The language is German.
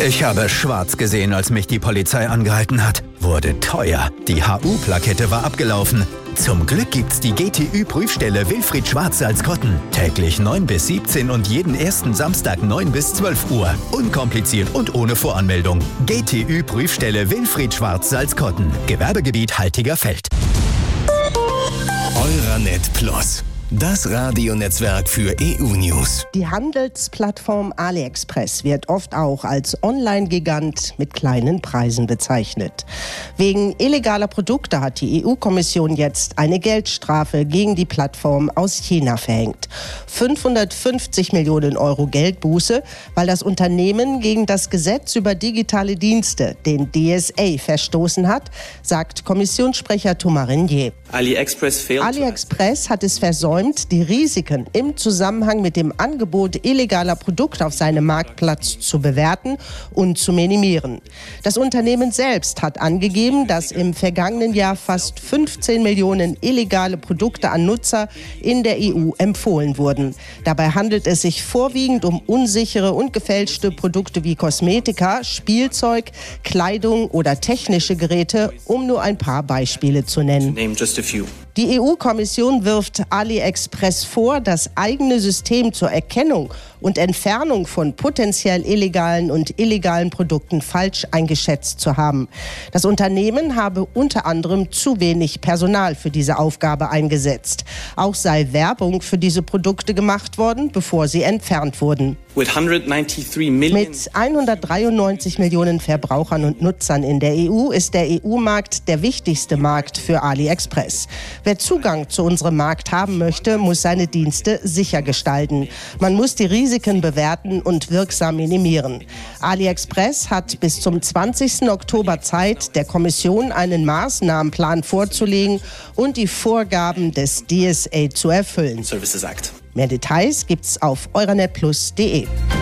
Ich habe schwarz gesehen, als mich die Polizei angehalten hat. Wurde teuer. Die HU-Plakette war abgelaufen. Zum Glück gibt's die GTÜ-Prüfstelle Wilfried Schwarz-Salzkotten. Täglich 9 bis 17 und jeden ersten Samstag 9 bis 12 Uhr. Unkompliziert und ohne Voranmeldung. GTÜ-Prüfstelle Wilfried Schwarz-Salzkotten. Gewerbegebiet Haltigerfeld. Euranet Plus. Das Radionetzwerk für EU-News. Die Handelsplattform AliExpress wird oft auch als Online-Gigant mit kleinen Preisen bezeichnet. Wegen illegaler Produkte hat die EU-Kommission jetzt eine Geldstrafe gegen die Plattform aus China verhängt. 550 Millionen Euro Geldbuße, weil das Unternehmen gegen das Gesetz über digitale Dienste, den DSA, verstoßen hat, sagt Kommissionssprecher Thomas Renier. AliExpress hat es versäumt, die Risiken im Zusammenhang mit dem Angebot illegaler Produkte auf seinem Marktplatz zu bewerten und zu minimieren. Das Unternehmen selbst hat angegeben, dass im vergangenen Jahr fast 15 Millionen illegale Produkte an Nutzer in der EU empfohlen wurden. Dabei handelt es sich vorwiegend um unsichere und gefälschte Produkte wie Kosmetika, Spielzeug, Kleidung oder technische Geräte, um nur ein paar Beispiele zu nennen. Die EU-Kommission wirft AliExpress vor, das eigene System zur Erkennung und Entfernung von potenziell illegalen und illegalen Produkten falsch eingeschätzt zu haben. Das Unternehmen habe unter anderem zu wenig Personal für diese Aufgabe eingesetzt. Auch sei Werbung für diese Produkte gemacht worden, bevor sie entfernt wurden. Mit 193 Millionen Verbrauchern und Nutzern in der EU ist der EU-Markt der wichtigste Markt für AliExpress. Wer Zugang zu unserem Markt haben möchte, muss seine Dienste sicher gestalten. Man muss die Risiken bewerten und wirksam minimieren. AliExpress hat bis zum 20. Oktober Zeit, der Kommission einen Maßnahmenplan vorzulegen und die Vorgaben des DSA zu erfüllen. Mehr Details gibt's auf euranetplus.de.